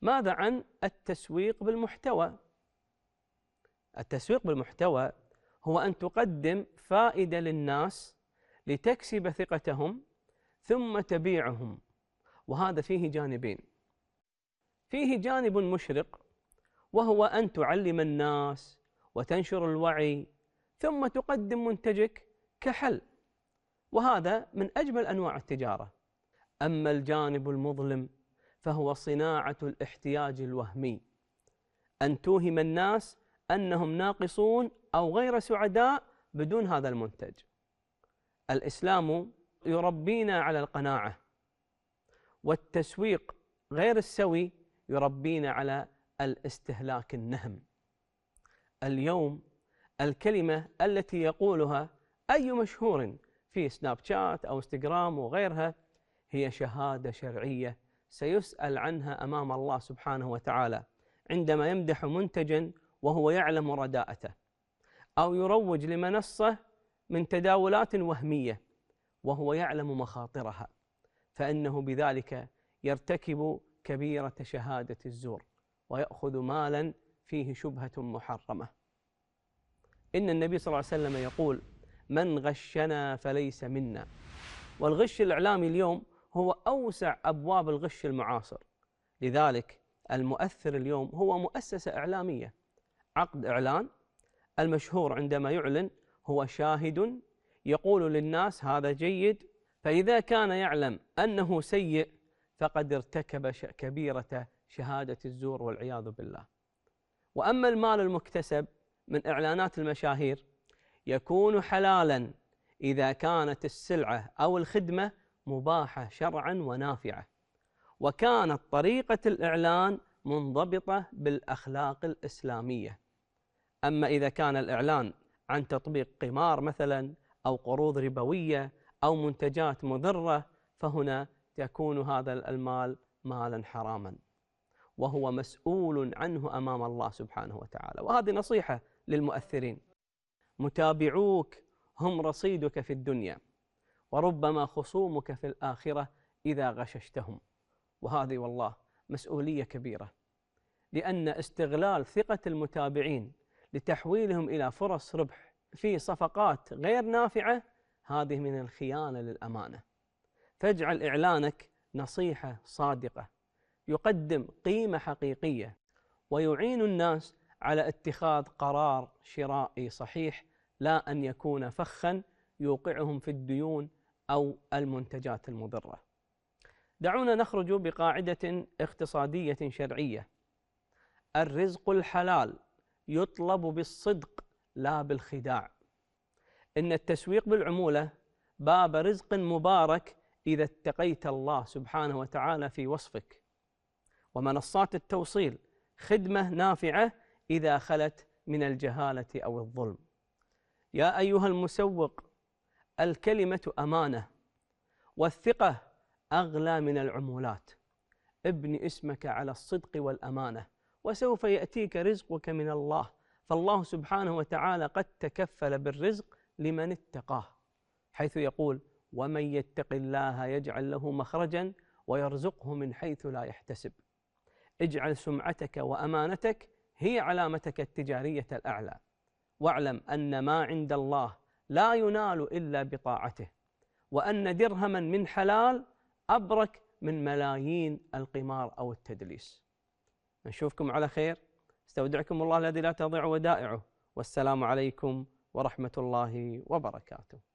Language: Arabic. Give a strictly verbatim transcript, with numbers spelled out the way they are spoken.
ماذا عن التسويق بالمحتوى؟ التسويق بالمحتوى هو أن تقدم فائدة للناس لتكسب ثقتهم ثم تبيعهم، وهذا فيه جانبين. فيه جانب مشرق، وهو أن تعلم الناس وتنشر الوعي ثم تقدم منتجك كحل، وهذا من أجمل أنواع التجارة. أما الجانب المظلم فهو صناعة الاحتياج الوهمي، أن توهم الناس أنهم ناقصون أو غير سعداء بدون هذا المنتج. الإسلام يربينا على القناعة، والتسويق غير السوي يربينا على الاستهلاك النهم. اليوم الكلمة التي يقولها أي مشهور في سناب شات أو انستغرام وغيرها هي شهادة شرعية سيسأل عنها أمام الله سبحانه وتعالى عندما يمدح منتجا وهو يعلم رداءته، أو يروج لمنصة من تداولات وهمية وهو يعلم مخاطرها، فإنه بذلك يرتكب كبيرة شهادة الزور ويأخذ مالا فيه شبهة محرمة. إن النبي صلى الله عليه وسلم يقول: من غشنا فليس منا. والغش الإعلامي اليوم هو أوسع أبواب الغش المعاصر، لذلك المؤثر اليوم هو مؤسسة إعلامية، عقد إعلان. المشهور عندما يعلن هو شاهد يقول للناس هذا جيد، فإذا كان يعلم أنه سيء فقد ارتكب كبيرة شهادة الزور والعياذ بالله. وأما المال المكتسب من إعلانات المشاهير يكون حلالا إذا كانت السلعة أو الخدمة مباحة شرعا ونافعة، وكانت طريقة الإعلان منضبطة بالأخلاق الإسلامية. أما إذا كان الإعلان عن تطبيق قمار مثلا أو قروض ربوية أو منتجات مضرة، فهنا يكون هذا المال مالا حراما، وهو مسؤول عنه أمام الله سبحانه وتعالى. وهذه نصيحة للمؤثرين: متابعوك هم رصيدك في الدنيا، وربما خصومك في الآخرة إذا غششتهم. وهذه والله مسؤولية كبيرة، لأن استغلال ثقة المتابعين لتحويلهم إلى فرص ربح في صفقات غير نافعة هذه من الخيانة للأمانة. فاجعل إعلانك نصيحة صادقة يقدم قيمة حقيقية ويعين الناس على اتخاذ قرار شرائي صحيح، لا أن يكون فخا يوقعهم في الديون أو المنتجات المضرة. دعونا نخرج بقاعدة اقتصادية شرعية: الرزق الحلال يطلب بالصدق لا بالخداع. إن التسويق بالعمولة باب رزق مبارك إذا اتقيت الله سبحانه وتعالى في وصفك، ومنصات التوصيل خدمة نافعة إذا خلت من الجهالة أو الظلم. يا أيها المسوق، الكلمة أمانة، والثقة أغلى من العمولات. ابني اسمك على الصدق والأمانة، وسوف يأتيك رزقك من الله، فالله سبحانه وتعالى قد تكفل بالرزق لمن اتقاه، حيث يقول: ومن يتق الله يجعل له مخرجا ويرزقه من حيث لا يحتسب. اجعل سمعتك وأمانتك هي علامتك التجارية الأعلى، واعلم أن ما عند الله لا ينال إلا بطاعته، وأن درهما من حلال أبرك من ملايين القمار أو التدليس. نشوفكم على خير، استودعكم الله الذي لا تضيع ودائعه، والسلام عليكم ورحمة الله وبركاته.